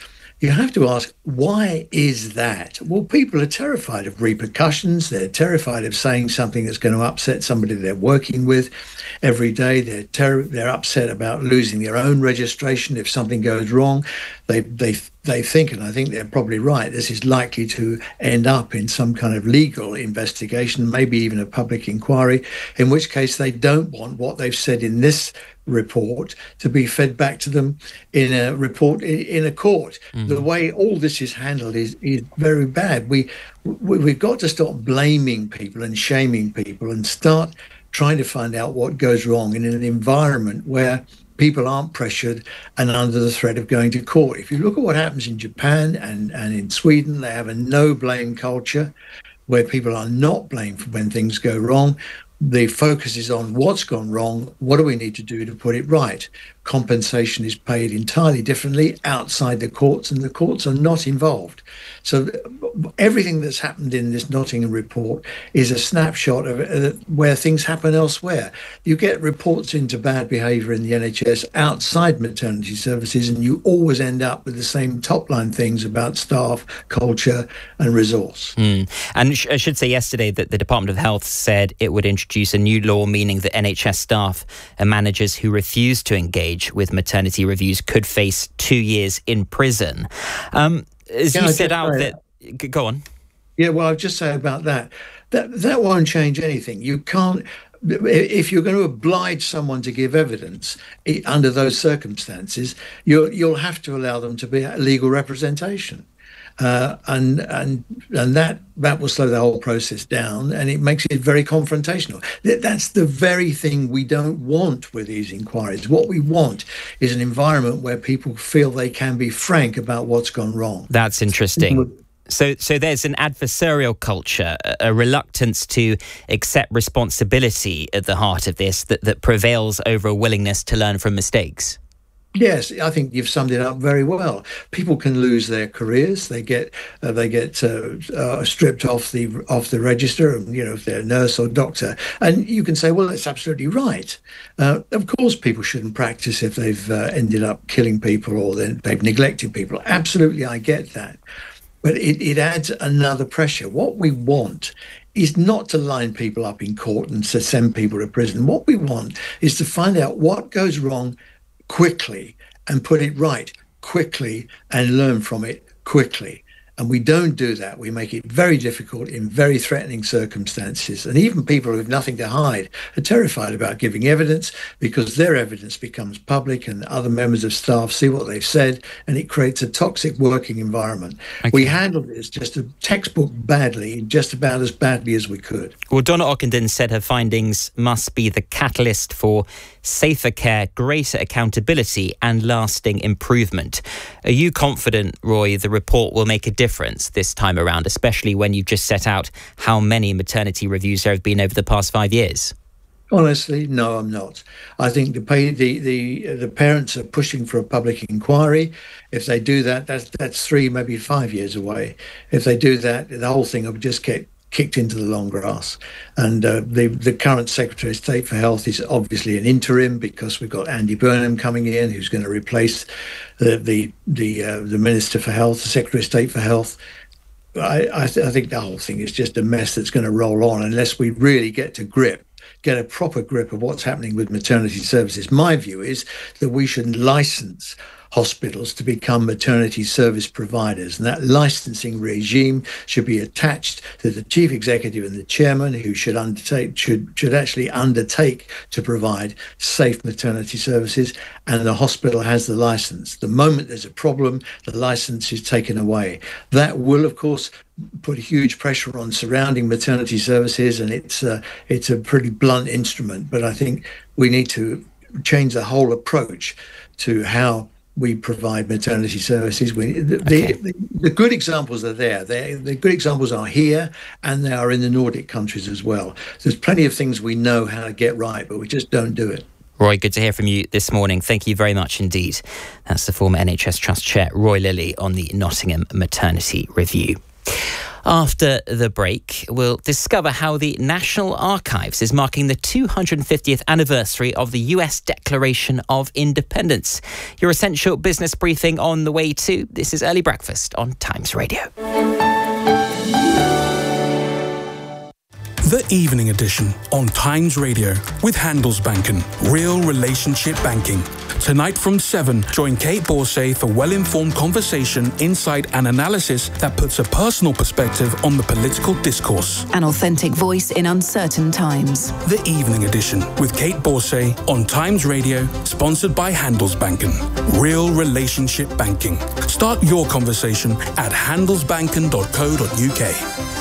you have to ask, why is that? Well, people are terrified of repercussions. They're terrified of saying something that's going to upset somebody they're working with every day. They're ter- they're upset about losing their own registration if something goes wrong. They they they think, and I think they're probably right, this is likely to end up in some kind of legal investigation, maybe even a public inquiry, in which case they don't want what they've said in this report to be fed back to them in a report in, in a court. Mm-hmm. The way all this is handled is, is very bad. We, we we've got to stop blaming people and shaming people and start trying to find out what goes wrong in an environment where people aren't pressured and under the threat of going to court. If you look at what happens in Japan and, and in Sweden, they have a no blame culture where people are not blamed for when things go wrong. The focus is on what's gone wrong, what do we need to do to put it right. Compensation is paid entirely differently outside the courts, and the courts are not involved. So everything that's happened in this Nottingham report is a snapshot of uh, where things happen elsewhere. You get reports into bad behaviour in the N H S outside maternity services, and you always end up with the same top-line things about staff, culture and resource. Mm. And sh- I should say yesterday that the Department of Health said it would introduce a new law, meaning that N H S staff and managers who refuse to engage with maternity reviews could face two years in prison. Um, as yeah, you set out that... that... Go on. Yeah, well, I'll just say about that. That that won't change anything. You can't... If you're going to oblige someone to give evidence under those circumstances, you'll, you'll have to allow them to be legal representation. Uh, and and and that that will slow the whole process down, and it makes it very confrontational. That's the very thing we don't want with these inquiries. What we want is an environment where people feel they can be frank about what's gone wrong. That's interesting. So, so there's an adversarial culture, a reluctance to accept responsibility at the heart of this that, that prevails over a willingness to learn from mistakes. Yes, I think you've summed it up very well. People can lose their careers. They get uh, they get uh, uh, stripped off the off the register, you know, if they're a nurse or doctor. And you can say, well, that's absolutely right. Uh, of course, people shouldn't practice if they've uh, ended up killing people or they've neglected people. Absolutely, I get that. But it, it adds another pressure. What we want is not to line people up in court and to send people to prison. What we want is to find out what goes wrong quickly and put it right quickly and learn from it quickly. And we don't do that. We make it very difficult in very threatening circumstances. And even people who have nothing to hide are terrified about giving evidence because their evidence becomes public and other members of staff see what they've said, and it creates a toxic working environment. Okay. We handled this just a textbook badly, just about as badly as we could. Well, Donna Ockenden said her findings must be the catalyst for safer care, greater accountability and lasting improvement. Are you confident, Roy, the report will make a difference this time around, especially when you've just set out how many maternity reviews there have been over the past five years? Honestly, no, I'm not. I think the, pay, the the the parents are pushing for a public inquiry. If they do that, that's that's three, maybe five years away. If they do that, the whole thing will just get kicked into the long grass. And uh, the the current Secretary of State for Health is obviously an interim because we've got Andy Burnham coming in, who's going to replace the the the, uh, the Minister for Health, the Secretary of State for Health. I I, th- I think the whole thing is just a mess that's going to roll on unless we really get to grip. get a proper grip of what's happening with maternity services. My view is that we should license hospitals to become maternity service providers, and that licensing regime should be attached to the chief executive and the chairman, who should undertake should should actually undertake to provide safe maternity services, and the hospital has the license. The moment there's a problem, the license is taken away. That will, of course, put huge pressure on surrounding maternity services, and it's a, it's a pretty blunt instrument. But I think we need to change the whole approach to how we provide maternity services. We, the, okay. the, the good examples are there. They're, the good examples are here, and they are in the Nordic countries as well. There's plenty of things we know how to get right, but we just don't do it. Roy, good to hear from you this morning. Thank you very much indeed. That's the former N H S Trust Chair, Roy Lilly, on the Nottingham Maternity Review. After the break, we'll discover how the National Archives is marking the two hundred fiftieth anniversary of the U S Declaration of Independence. Your essential business briefing on the way too. This is Early Breakfast on Times Radio. The Evening Edition on Times Radio with Handelsbanken, real relationship banking. Tonight from seven, join Kate Borsay for well-informed conversation, insight and analysis that puts a personal perspective on the political discourse. An authentic voice in uncertain times. The Evening Edition with Kate Borsay on Times Radio, sponsored by Handelsbanken. Real relationship banking. Start your conversation at handelsbanken dot co dot uk.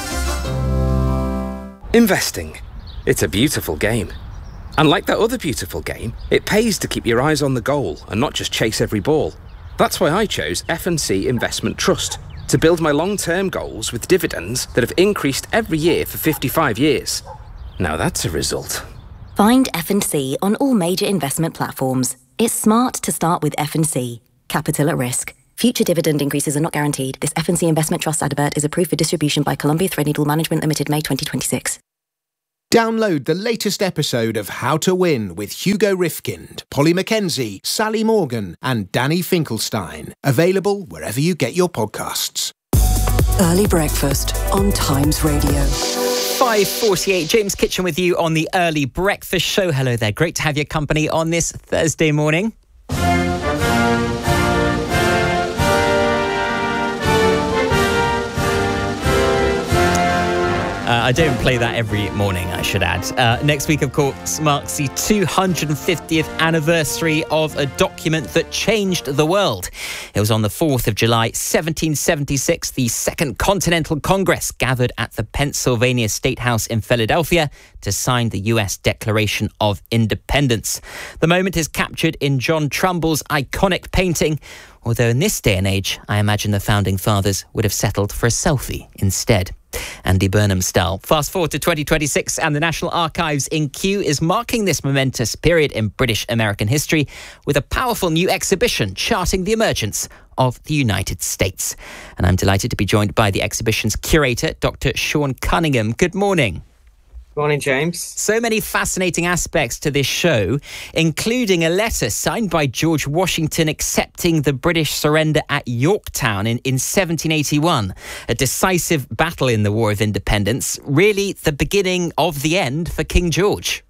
Investing. It's a beautiful game. And like that other beautiful game, it pays to keep your eyes on the goal and not just chase every ball. That's why I chose F and C Investment Trust, to build my long-term goals with dividends that have increased every year for fifty-five years. Now that's a result. Find F and C on all major investment platforms. It's smart to start with F and C. Capital at risk. Future dividend increases are not guaranteed. This F and C Investment Trust advert is approved for distribution by Columbia Threadneedle Management Limited, May twenty twenty-six. Download the latest episode of How to Win with Hugo Rifkind, Polly Mackenzie, Sally Morgan and Danny Finkelstein. Available wherever you get your podcasts. Early Breakfast on Times Radio. five forty-eight, James Kitchen with you on the Early Breakfast Show. Hello there, great to have your company on this Thursday morning. Uh, I don't play that every morning, I should add. Uh, next week, of course, marks the two hundred fiftieth anniversary of a document that changed the world. It was on the fourth of July, seventeen seventy-six, the Second Continental Congress gathered at the Pennsylvania State House in Philadelphia to sign the U S Declaration of Independence. The moment is captured in John Trumbull's iconic painting, although in this day and age, I imagine the Founding Fathers would have settled for a selfie instead. Andy Burnham style. Fast forward to twenty twenty-six and the National Archives in Kew is marking this momentous period in British American history with a powerful new exhibition charting the emergence of the United States. And I'm delighted to be joined by the exhibition's curator, Doctor Sean Cunningham. Good morning. Morning, James. So many fascinating aspects to this show, including a letter signed by George Washington accepting the British surrender at Yorktown in, in seventeen eighty-one, a decisive battle in the War of Independence, really the beginning of the end for King George.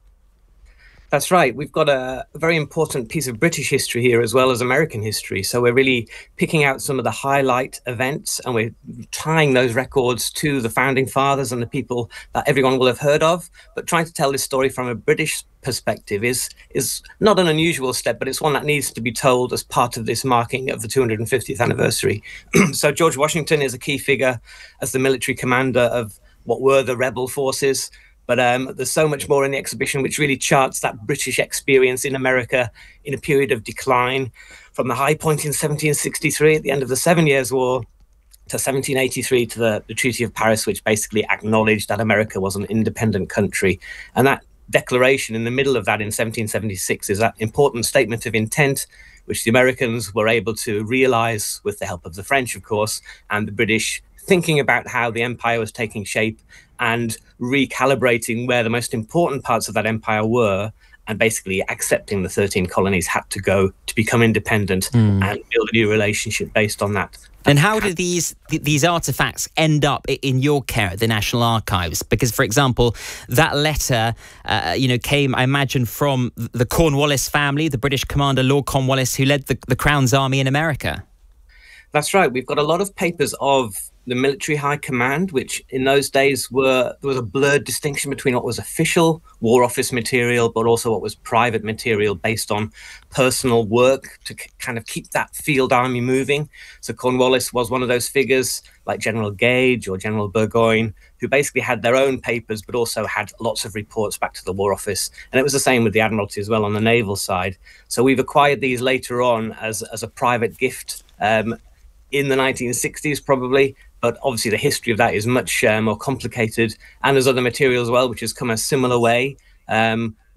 That's right. We've got a very important piece of British history here as well as American history. So we're really picking out some of the highlight events and we're tying those records to the Founding Fathers and the people that everyone will have heard of. But trying to tell this story from a British perspective is is not an unusual step, but it's one that needs to be told as part of this marking of the two hundred fiftieth anniversary. So George Washington is a key figure as the military commander of what were the rebel forces. But um, there's so much more in the exhibition which really charts that British experience in America in a period of decline from the high point in seventeen sixty-three at the end of the Seven Years' War to seventeen eighty-three to the, the Treaty of Paris, which basically acknowledged that America was an independent country. And that declaration in the middle of that in seventeen seventy-six is that important statement of intent, which the Americans were able to realize with the help of the French, of course, and the British, thinking about how the empire was taking shape and recalibrating where the most important parts of that empire were, and basically accepting the thirteen colonies had to go to become independent mm. and build a new relationship based on that. And how do these these artefacts end up in your care at the National Archives? Because, for example, that letter, uh, you know, came, I imagine, from the Cornwallis family, the British commander Lord Cornwallis, who led the, the Crown's army in America. That's right. We've got a lot of papers of the military high command, which in those days were, there was a blurred distinction between what was official War Office material, but also what was private material based on personal work to c- kind of keep that field army moving. So Cornwallis was one of those figures like General Gage or General Burgoyne, who basically had their own papers, but also had lots of reports back to the War Office. And it was the same with the Admiralty as well on the naval side. So we've acquired these later on as, as a private gift um, in the nineteen sixties probably. But obviously the history of that is much uh, more complicated. And there's other material as well, which has come a similar way. Um, you know,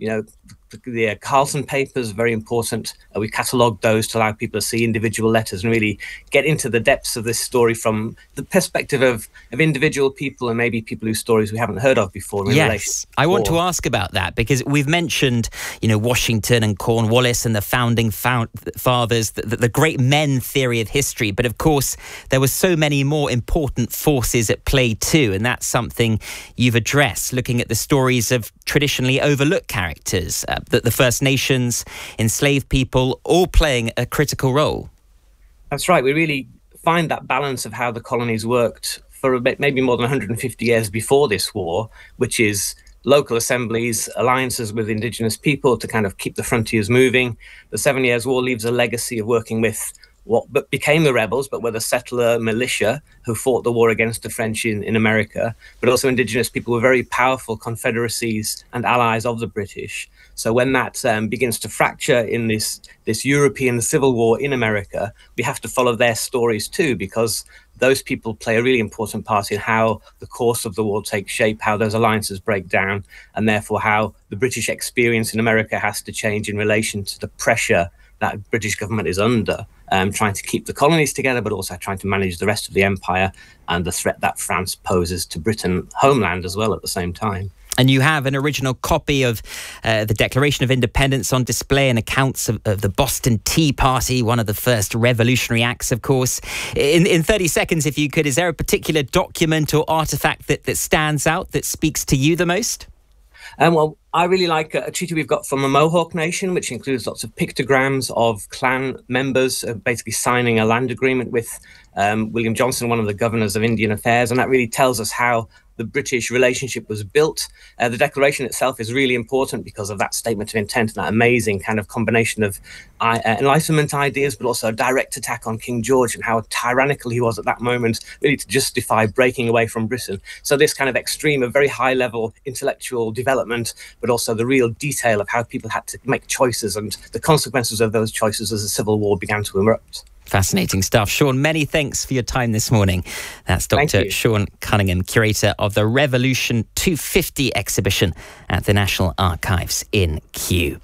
the uh, Carlson papers, very important. Uh, we catalogued those to allow people to see individual letters and really get into the depths of this story from the perspective of, of individual people and maybe people whose stories we haven't heard of before. In yes, I want to ask about that because we've mentioned, you know, Washington and Cornwallis and the founding found fathers, the, the, the great men theory of history. But of course, there were so many more important forces at play too. And that's something you've addressed, looking at the stories of traditionally overlooked characters. Uh, that the First Nations, enslaved people, all playing a critical role. That's right. We really find that balance of how the colonies worked for a bit, maybe more than one hundred fifty years before this war, which is local assemblies, alliances with indigenous people to kind of keep the frontiers moving. The Seven Years' War leaves a legacy of working with what became the rebels, but were the settler militia who fought the war against the French in, in America, but also indigenous people were very powerful confederacies and allies of the British. So when that um, begins to fracture in this, this European civil war in America, we have to follow their stories too, because those people play a really important part in how the course of the war takes shape, how those alliances break down, and therefore how the British experience in America has to change in relation to the pressure that British government is under, um, trying to keep the colonies together, but also trying to manage the rest of the empire and the threat that France poses to Britain homeland as well at the same time. And you have an original copy of uh, the Declaration of Independence on display and accounts of, of the Boston Tea Party, one of the first revolutionary acts, of course. In, in thirty seconds, if you could, is there a particular document or artifact that, that stands out, that speaks to you the most? Um, well, I really like a, a treaty we've got from the Mohawk Nation, which includes lots of pictograms of clan members uh, basically signing a land agreement with um, William Johnson, one of the governors of Indian Affairs. And that really tells us how the British relationship was built. Uh, the declaration itself is really important because of that statement of intent and that amazing kind of combination of uh, Enlightenment ideas, but also a direct attack on King George and how tyrannical he was at that moment, really to justify breaking away from Britain. So this kind of extreme of very high level intellectual development, but also the real detail of how people had to make choices and the consequences of those choices as the Civil War began to erupt. Fascinating stuff. Sean, many thanks for your time this morning. That's Doctor Sean Cunningham, curator of the Revolution two fifty exhibition at the National Archives in Kew.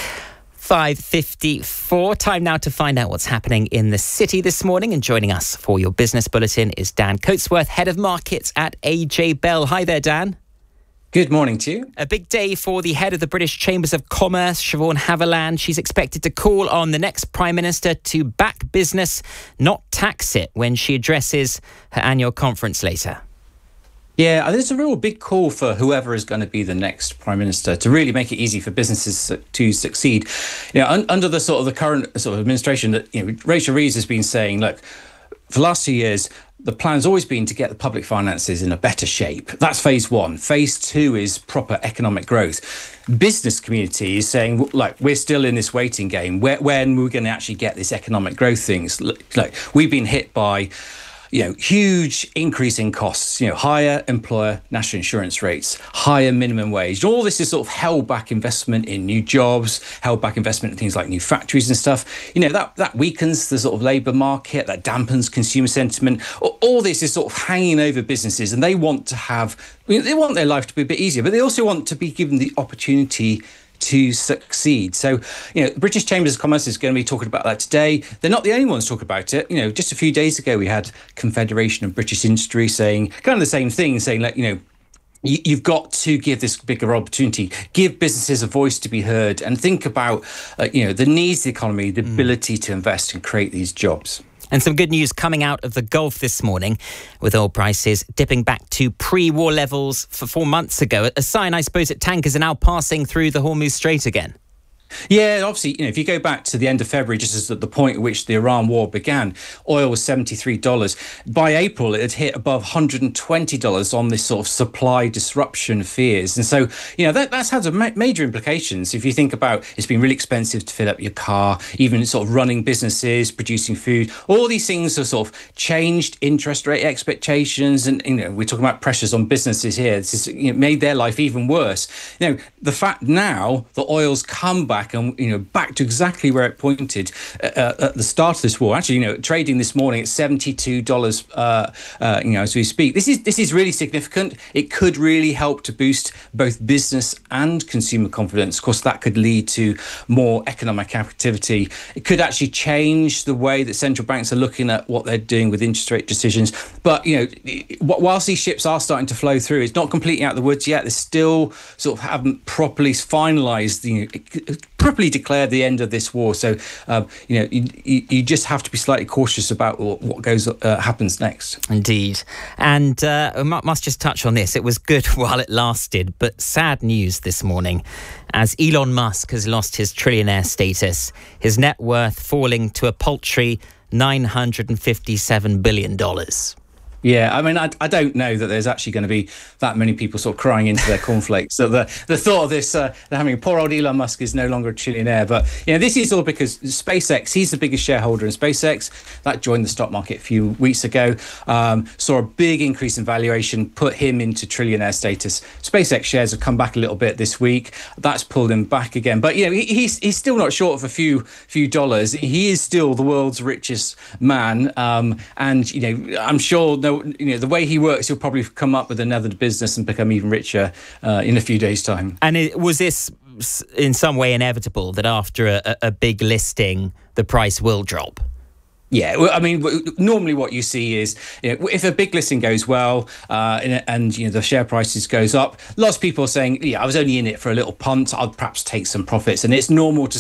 five fifty-four. Time now to find out what's happening in the city this morning. And joining us for your business bulletin is Dan Coatsworth, Head of Markets at A J Bell. Hi there, Dan. Good morning to you. A big day for the head of the British Chambers of Commerce, Siobhan Haviland. She's expected to call on the next Prime Minister to back business, not tax it, when she addresses her annual conference later. Yeah, there's a real big call for whoever is going to be the next Prime Minister to really make it easy for businesses to succeed. You know, un- under the sort of the current sort of administration, that you know, Rachel Reeves has been saying, look, for the last two years, the plan's always been to get the public finances in a better shape. That's phase one. Phase two is proper economic growth. Business community is saying, like, we're still in this waiting game. Where, when we're going to actually get this economic growth things? Like, we've been hit by, you know, huge increase in costs, you know, higher employer national insurance rates, higher minimum wage. All this is sort of held back investment in new jobs, held back investment in things like new factories and stuff. You know, that, that weakens the sort of labour market, that dampens consumer sentiment. All this is sort of hanging over businesses, and they want to have, you know, they want their life to be a bit easier, but they also want to be given the opportunity to succeed. So, you know, the British Chambers of Commerce is going to be talking about that today. They're not the only ones talking about it. You know, just a few days ago, we had Confederation of British Industry saying kind of the same thing, saying, like, you know, you, you've got to give this bigger opportunity, give businesses a voice to be heard, and think about, uh, you know, the needs of the economy, the mm. ability to invest and create these jobs. And some good news coming out of the Gulf this morning, with oil prices dipping back to pre-war levels for four months ago. A sign, I suppose, that tankers are now passing through the Hormuz Strait again. Yeah, obviously, you know, if you go back to the end of February, just as at the point at which the Iran war began, oil was seventy-three dollars. By April, it had hit above one hundred twenty dollars on this sort of supply disruption fears. And so, you know, that, that's had some ma- major implications. If you think about, it's been really expensive to fill up your car, even sort of running businesses, producing food, all these things have sort of changed interest rate expectations. And, you know, we're talking about pressures on businesses here. This has, you know, made their life even worse. You know, the fact now that oil's come back pullback, and you know, back to exactly where it pointed uh, at the start of this war. Actually, you know, trading this morning at seventy-two dollars, uh, uh, you know, as we speak. This is this is really significant. It could really help to boost both business and consumer confidence. Of course, that could lead to more economic activity. It could actually change the way that central banks are looking at what they're doing with interest rate decisions. But you know, whilst these ships are starting to flow through, it's not completely out of the woods yet. They still sort of haven't properly finalised, you know, properly declared the end of this war. So um, you know, you, you just have to be slightly cautious about what goes uh, happens next. Indeed, and uh, I must just touch on this. It was good while it lasted, but sad news this morning, as Elon Musk has lost his trillionaire status, his net worth falling to a paltry nine hundred fifty-seven billion dollars. Yeah, I mean, I, I don't know that there's actually going to be that many people sort of crying into their cornflakes. So the the thought of this, uh, I mean, poor old Elon Musk is no longer a trillionaire. But, you know, this is all because SpaceX, he's the biggest shareholder in SpaceX. That joined the stock market a few weeks ago, um, saw a big increase in valuation, put him into trillionaire status. SpaceX shares have come back a little bit this week. That's pulled him back again. But, you know, he, he's he's still not short of a few few dollars. He is still the world's richest man. Um, and, you know, I'm sure... No, you know, the way he works, he'll probably come up with another business and become even richer uh, in a few days' time. And it, was this in some way inevitable that after a, a big listing, the price will drop? Yeah, well, I mean, normally what you see is, you know, if a big listing goes well uh, and, and, you know, the share prices goes up, lots of people are saying, yeah, I was only in it for a little punt, I'll perhaps take some profits. And it's normal to